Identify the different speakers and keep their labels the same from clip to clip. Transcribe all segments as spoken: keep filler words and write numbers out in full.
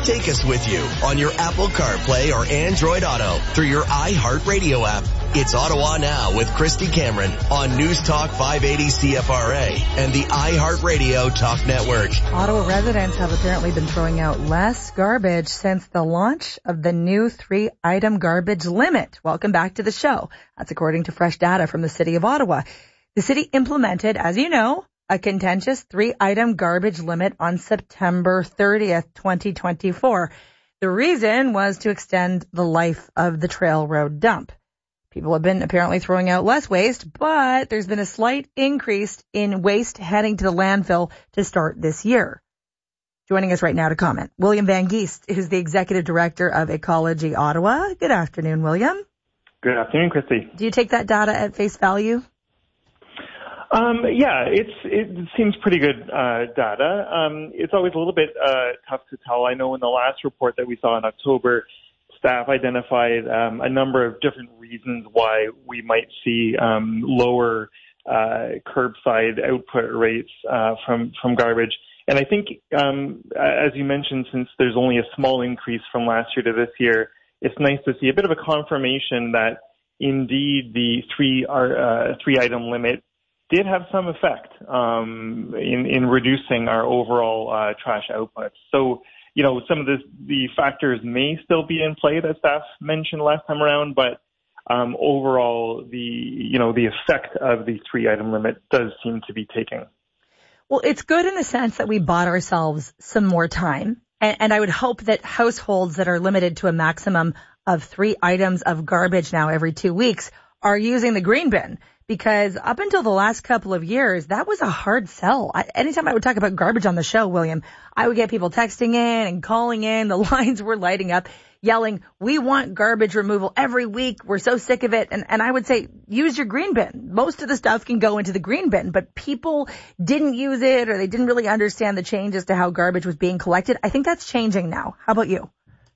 Speaker 1: Take us with you on your Apple CarPlay or Android Auto through your iHeartRadio app. It's Ottawa Now with Christy Cameron on News Talk five eighty C F R A and the iHeartRadio Talk Network.
Speaker 2: Ottawa residents have apparently been throwing out less garbage since the launch of the new three-item garbage limit. Welcome back to the show. That's according to fresh data from the City of Ottawa. The city implemented, as you know, a contentious three-item garbage limit on September thirtieth, twenty twenty-four. The reason was to extend the life of the Trail Road dump. People have been apparently throwing out less waste, but there's been a slight increase in waste heading to the landfill to start this year. Joining us right now to comment, William Van Geest, who's the Executive Director of Ecology Ottawa. Good afternoon, William.
Speaker 3: Good afternoon, Christy.
Speaker 2: Do you take that data at face value?
Speaker 3: Um, yeah, it's, it seems pretty good uh, data. Um, it's always a little bit uh, tough to tell. I know in the last report that we saw in October, staff identified um, a number of different reasons why we might see um, lower uh, curbside output rates uh, from, from garbage. And I think, um, as you mentioned, since there's only a small increase from last year to this year, it's nice to see a bit of a confirmation that indeed the three, uh, three item limit did have some effect um, in, in reducing our overall uh, trash outputs. So, you know, some of the, the factors may still be in play that staff mentioned last time around, but um, overall, the, you know, the effect of the three-item limit does seem to be taking.
Speaker 2: Well, it's good in the sense that we bought ourselves some more time, and, and I would hope that households that are limited to a maximum of three items of garbage now every two weeks are using the green bin. Because up until the last couple of years, that was a hard sell. I, anytime I would talk about garbage on the show, William, I would get people texting in and calling in. The lines were lighting up, yelling, we want garbage removal every week. We're so sick of it. And, and I would say, use your green bin. Most of the stuff can go into the green bin, but people didn't use it or they didn't really understand the changes to how garbage was being collected. I think that's changing now. How about you?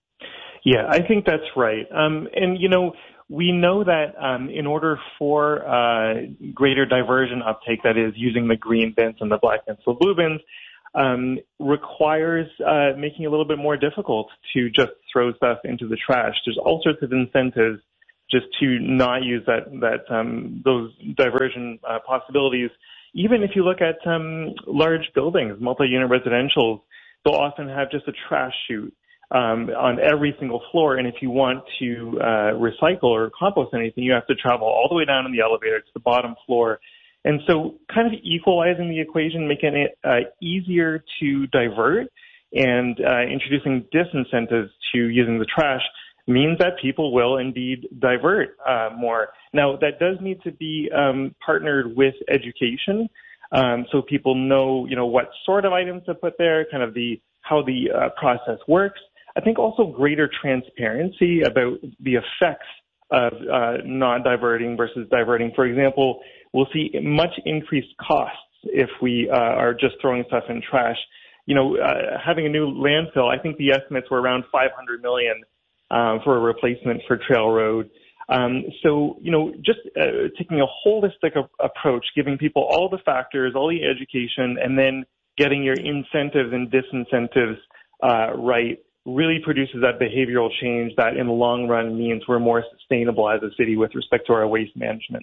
Speaker 3: Yeah, I think that's right. Um, and, you know, we know that um, in order for uh, greater diversion uptake, that is using the green bins and the black bins, so blue bins, um, requires uh, making it a little bit more difficult to just throw stuff into the trash. There's all sorts of incentives just to not use that that um, those diversion uh, possibilities. Even if you look at um, large buildings, multi-unit residentials, they'll often have just a trash chute Um, on every single floor. And if you want to uh, recycle or compost anything, you have to travel all the way down in the elevator to the bottom floor. And so kind of equalizing the equation, making it uh, easier to divert and uh, introducing disincentives to using the trash means that people will indeed divert uh, more. Now, that does need to be um, partnered with education, um, so people know, you know, what sort of items to put there, kind of the how the uh, process works. I think also greater transparency about the effects of uh, not diverting versus diverting. For example, we'll see much increased costs if we uh, are just throwing stuff in trash. You know, uh, having a new landfill, I think the estimates were around five hundred million dollars um, for a replacement for Trail Road. Um, so, you know, just uh, taking a holistic a- approach, giving people all the factors, all the education, and then getting your incentives and disincentives uh, right really produces that behavioral change that in the long run means we're more sustainable as a city with respect to our waste management.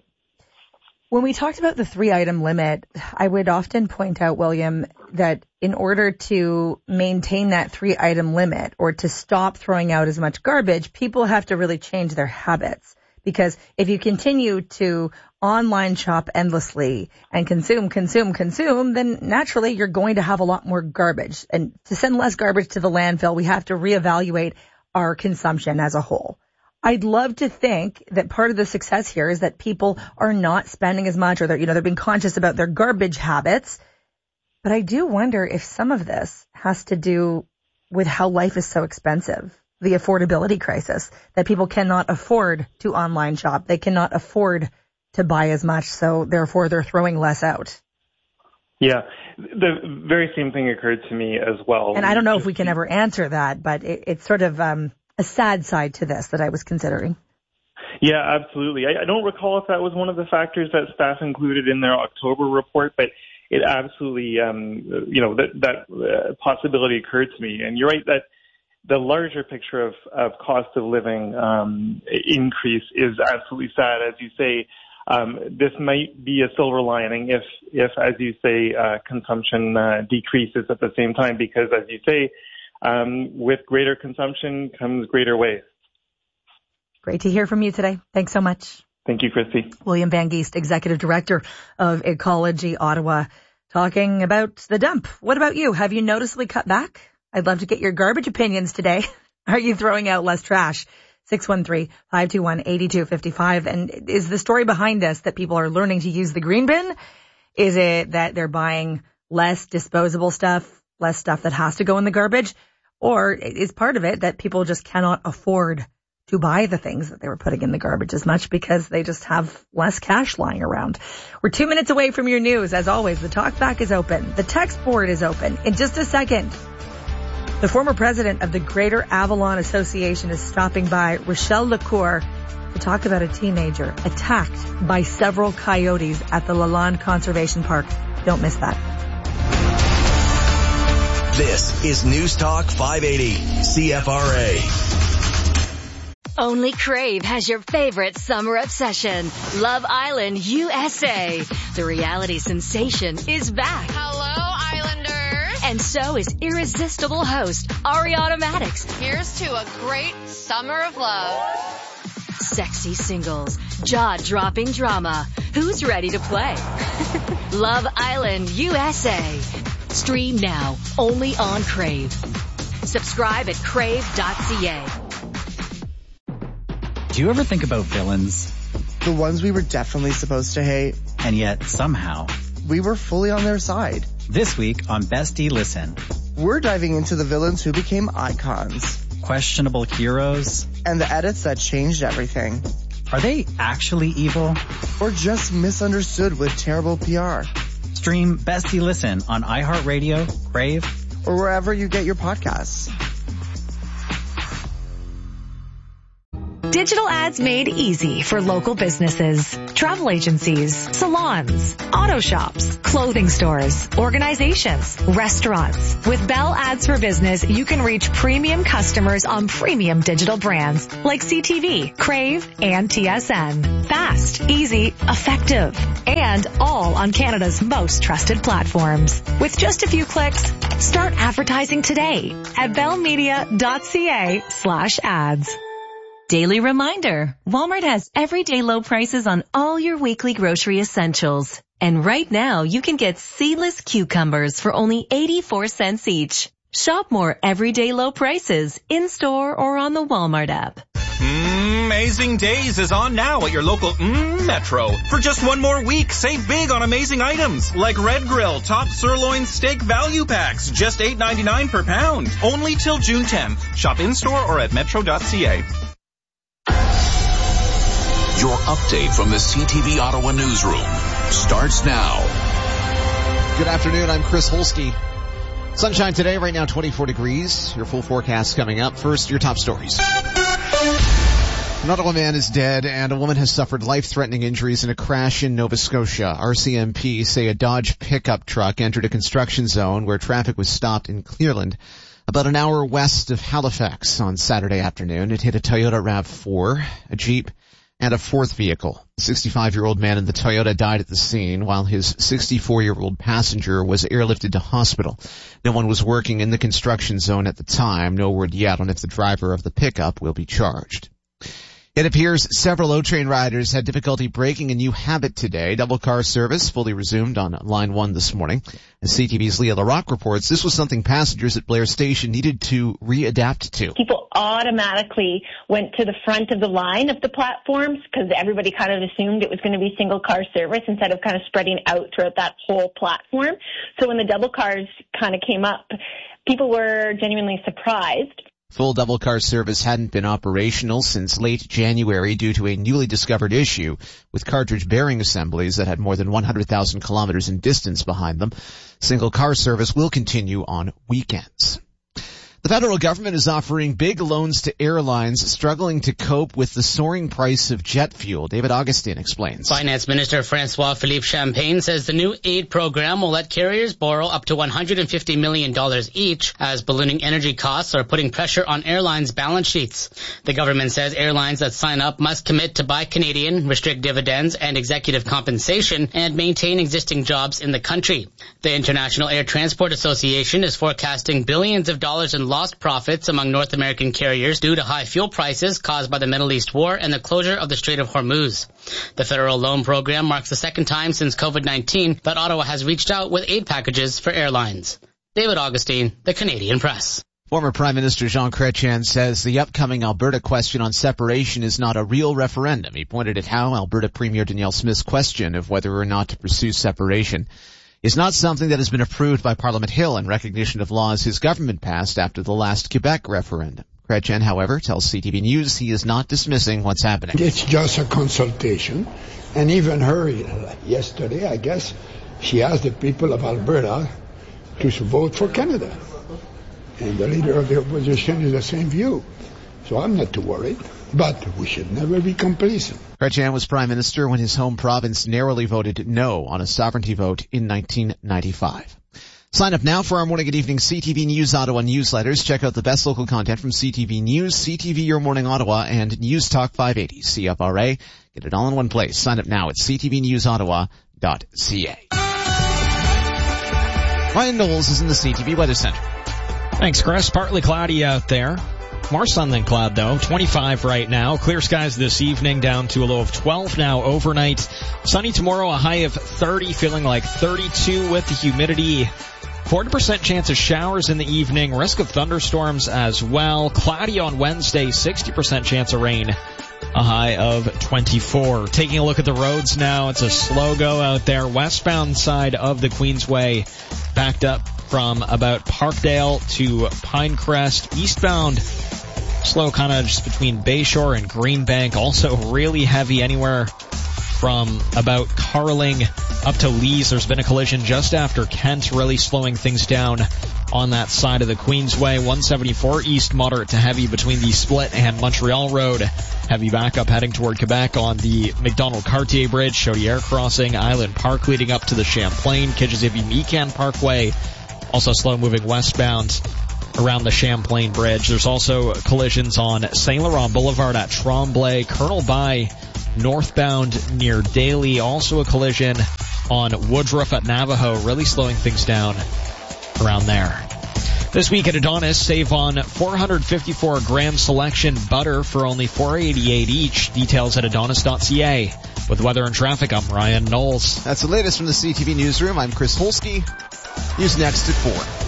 Speaker 2: When we talked about the three-item limit, I would often point out, William, that in order to maintain that three-item limit or to stop throwing out as much garbage, people have to really change their habits. Because if you continue to online shop endlessly and consume, consume, consume, then naturally you're going to have a lot more garbage. And to send less garbage to the landfill, we have to reevaluate our consumption as a whole. I'd love to think that part of the success here is that people are not spending as much or they're, you know, they're being conscious about their garbage habits. But I do wonder if some of this has to do with how life is so expensive. The affordability crisis, that people cannot afford to online shop. They cannot afford to buy as much, so therefore they're throwing less out.
Speaker 3: Yeah, the very same thing occurred to me as well.
Speaker 2: And I don't know if we can ever answer that, but it, it's sort of um, a sad side to this that I was considering.
Speaker 3: Yeah, absolutely. I, I don't recall if that was one of the factors that staff included in their October report, but it absolutely, um, you know, that, that uh, possibility occurred to me. And you're right that the larger picture of, of cost of living um, increase is absolutely sad. As you say, um, this might be a silver lining if, if as you say, uh, consumption uh, decreases at the same time, because as you say, um, with greater consumption comes greater waste.
Speaker 2: Great to hear from you today. Thanks so much.
Speaker 3: Thank you, Christy.
Speaker 2: William Bangeast, Executive Director of Ecology Ottawa, talking about the dump. What about you? Have you noticeably cut back? I'd love to get your garbage opinions today. Are you throwing out less trash? six one three, five two one, eight two five five. And is the story behind this that people are learning to use the green bin? Is it that they're buying less disposable stuff, less stuff that has to go in the garbage? Or is part of it that people just cannot afford to buy the things that they were putting in the garbage as much because they just have less cash lying around? We're two minutes away from your news. As always, the talk back is open. The text board is open. In just a second, the former president of the Greater Avalon Association is stopping by, Rochelle LaCour, to talk about a teenager attacked by several coyotes at the Lalonde Conservation Park. Don't miss that.
Speaker 1: This is News Talk five eighty C F R A.
Speaker 4: Only Crave has your favorite summer obsession, Love Island U S A. The reality sensation is back.
Speaker 5: Hello, Islanders.
Speaker 4: And so is irresistible host Ariana Maddox.
Speaker 5: Here's to a great summer of love.
Speaker 4: Sexy singles, jaw-dropping drama. Who's ready to play? Love Island U S A. Stream now, only on Crave. Subscribe at crave dot c a.
Speaker 6: Do you ever think about villains?
Speaker 7: The ones we were definitely supposed to hate.
Speaker 6: And yet, somehow,
Speaker 7: we were fully on their side.
Speaker 6: This week on Bestie Listen,
Speaker 7: we're diving into the villains who became icons.
Speaker 6: Questionable heroes.
Speaker 7: And the edits that changed everything.
Speaker 6: Are they actually evil?
Speaker 7: Or just misunderstood with terrible P R?
Speaker 6: Stream Bestie Listen on iHeartRadio, Crave,
Speaker 7: or wherever you get your podcasts.
Speaker 8: Digital ads made easy for local businesses, travel agencies, salons, auto shops, clothing stores, organizations, restaurants. With Bell Ads for Business, you can reach premium customers on premium digital brands like C T V, Crave, and T S N. Fast, easy, effective, and all on Canada's most trusted platforms. With just a few clicks, start advertising today at bellmedia.ca slash ads.
Speaker 9: Daily reminder, Walmart has everyday low prices on all your weekly grocery essentials. And right now, you can get seedless cucumbers for only eighty-four cents each. Shop more everyday low prices in-store or on the Walmart app.
Speaker 10: Amazing Days is on now at your local mm, Metro. For just one more week, save big on amazing items like Red Grill Top Sirloin Steak Value Packs, just eight ninety-nine per pound. Only till June tenth. Shop in-store or at metro dot c a.
Speaker 11: Your update from the C T V Ottawa newsroom starts now.
Speaker 12: Good afternoon, I'm Chris Holsky. Sunshine today, right now twenty-four degrees. Your full forecast coming up. First, your top stories. An Ottawa man is dead and a woman has suffered life-threatening injuries in a crash in Nova Scotia. R C M P say a Dodge pickup truck entered a construction zone where traffic was stopped in Clearland about an hour west of Halifax on Saturday afternoon. It hit a Toyota RAV four, a Jeep, and a fourth vehicle. The sixty-five-year-old man in the Toyota died at the scene, while his sixty-four-year-old passenger was airlifted to hospital. No one was working in the construction zone at the time. No word yet on if the driver of the pickup will be charged. It appears several O-Train riders had difficulty breaking a new habit today. Double car service fully resumed on Line one this morning. As C T V's Leah LaRocque reports, this was something passengers at Blair Station needed to readapt to.
Speaker 13: People automatically went to the front of the line of the platforms because everybody kind of assumed it was going to be single car service instead of kind of spreading out throughout that whole platform. So when the double cars kind of came up, people were genuinely surprised.
Speaker 12: Full double car service hadn't been operational since late January due to a newly discovered issue with cartridge bearing assemblies that had more than one hundred thousand kilometers in distance behind them. Single car service will continue on weekends. The federal government is offering big loans to airlines struggling to cope with the soaring price of jet fuel. David Augustine explains.
Speaker 14: Finance Minister Francois-Philippe Champagne says the new aid program will let carriers borrow up to one hundred fifty million dollars each, as ballooning energy costs are putting pressure on airlines' balance sheets. The government says airlines that sign up must commit to buy Canadian, restrict dividends and executive compensation, and maintain existing jobs in the country. The International Air Transport Association is forecasting billions of dollars in lost profits among North American carriers due to high fuel prices caused by the Middle East war and the closure of the Strait of Hormuz. The federal loan program marks the second time since COVID nineteen that Ottawa has reached out with aid packages for airlines. David Augustine, The Canadian Press.
Speaker 12: Former Prime Minister Jean Chrétien says the upcoming Alberta question on separation is not a real referendum. He pointed at how Alberta Premier Danielle Smith's question of whether or not to pursue separation is not something that has been approved by Parliament Hill in recognition of laws his government passed after the last Quebec referendum. Chrétien, however, tells C T V News he is not dismissing what's happening.
Speaker 15: It's just a consultation. And even her, yesterday, I guess, she asked the people of Alberta to vote for Canada. And the leader of the opposition is the same view. So I'm not too worried. But we should never be complacent.
Speaker 12: Chrétien was Prime Minister when his home province narrowly voted no on a sovereignty vote in nineteen ninety-five. Sign up now for our morning and evening C T V News Ottawa newsletters. Check out the best local content from C T V News, C T V Your Morning Ottawa, and News Talk five eighty C F R A. Get it all in one place. Sign up now at c t v news ottawa dot c a. Ryan Knowles is in the C T V Weather Center.
Speaker 16: Thanks, Chris. Partly cloudy out there. More sun than cloud, though. twenty-five right now. Clear skies this evening, down to a low of twelve now overnight. Sunny tomorrow, a high of thirty, feeling like thirty-two with the humidity. forty percent chance of showers in the evening. Risk of thunderstorms as well. Cloudy on Wednesday, sixty percent chance of rain. A high of twenty-four. Taking a look at the roads now. It's a slow go out there. Westbound side of the Queensway, backed up from about Parkdale to Pinecrest. Eastbound, slow kind of just between Bayshore and Greenbank. Also really heavy anywhere from about Carling up to Lees. There's been a collision just after Kent, really slowing things down on that side of the Queensway. one seventy-four east, moderate to heavy between the Split and Montreal Road. Heavy backup heading toward Quebec on the McDonald-Cartier Bridge, Chaudière Crossing, Island Park leading up to the Champlain, Kijiji-Mecan Parkway. Also slow moving westbound around the Champlain Bridge. There's also collisions on Saint Laurent Boulevard at Tremblay, Colonel By northbound near Daly. Also a collision on Woodruff at Navajo, really slowing things down around there. This week at Adonis, save on four hundred fifty-four gram selection butter for only four eighty-eight each. Details at adonis dot c a. With weather and traffic, I'm Ryan Knowles.
Speaker 12: That's the latest from the C T V Newsroom. I'm Chris Holsky. News next at four.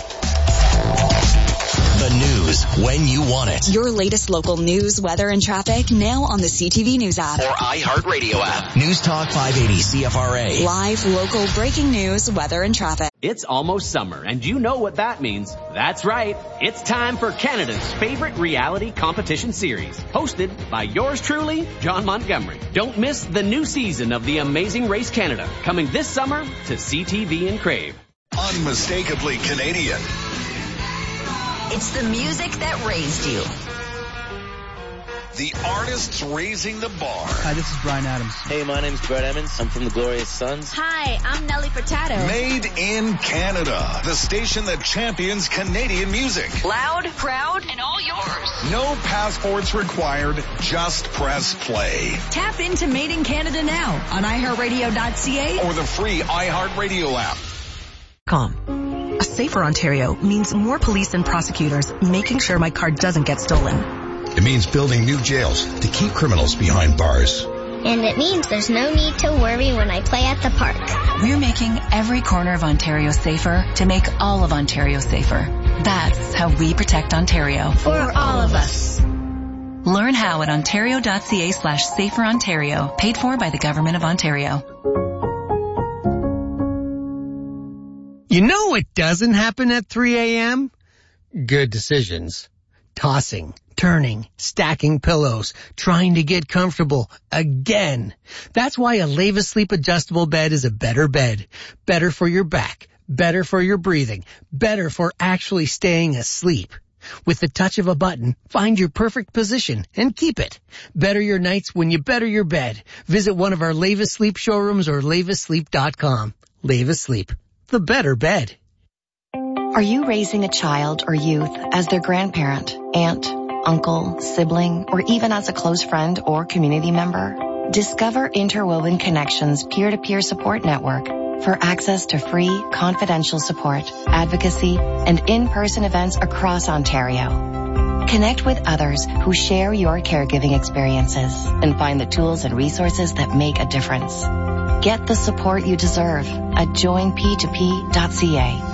Speaker 1: The news when you want it.
Speaker 17: Your latest local news, weather, and traffic now on the C T V News app.
Speaker 1: Or iHeartRadio app. News Talk five eighty C F R A.
Speaker 17: Live, local, breaking news, weather, and traffic.
Speaker 18: It's almost summer, and you know what that means. That's right. It's time for Canada's favorite reality competition series, hosted by yours truly, John Montgomery. Don't miss the new season of The Amazing Race Canada, coming this summer to C T V and Crave.
Speaker 19: Unmistakably Canadian.
Speaker 4: It's the music that raised you.
Speaker 19: The artists raising the bar.
Speaker 20: Hi, this is Bryan Adams.
Speaker 21: Hey, my name's Brett Emmons. I'm from the Glorious Sons.
Speaker 5: Hi, I'm Nelly Furtado.
Speaker 19: Made in Canada. The station that champions Canadian music.
Speaker 5: Loud, proud, and all yours.
Speaker 19: No passports required. Just press play.
Speaker 22: Tap into Made in Canada now on i heart radio dot c a
Speaker 19: or the free iHeartRadio app.
Speaker 23: Com. A safer Ontario means more police and prosecutors making sure my car doesn't get stolen.
Speaker 24: It means building new jails to keep criminals behind bars.
Speaker 25: And it means there's no need to worry when I play at the park.
Speaker 23: We're making every corner of Ontario safer to make all of Ontario safer. That's how we protect Ontario.
Speaker 25: For all of us.
Speaker 23: Learn how at ontario dot c a slash safer Ontario. Paid for by the Government of Ontario.
Speaker 26: You know what doesn't happen at three a.m.? Good decisions. Tossing, turning, stacking pillows, trying to get comfortable again. That's why a Leva Sleep adjustable bed is a better bed. Better for your back, better for your breathing, better for actually staying asleep. With the touch of a button, find your perfect position and keep it. Better your nights when you better your bed. Visit one of our Leva Sleep showrooms or leva sleep dot com. Leva Sleep, the better bed.
Speaker 2: Are you raising a child or youth as their grandparent, aunt, uncle, sibling, or even as a close friend or community member? Discover Interwoven Connections peer-to-peer support network for access to free, confidential support, advocacy, and in-person events across Ontario. Connect with others who share your caregiving experiences and find the tools and resources that make a difference. Get the support you deserve at join p two p dot c a.